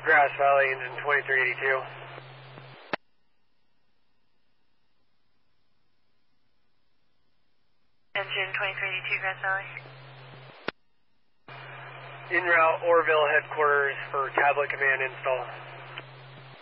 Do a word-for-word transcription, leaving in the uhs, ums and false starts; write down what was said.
Grass Valley, engine twenty-three eighty-two. Engine twenty-three eighty-two, Grass Valley. En route, Orville headquarters for tablet command install.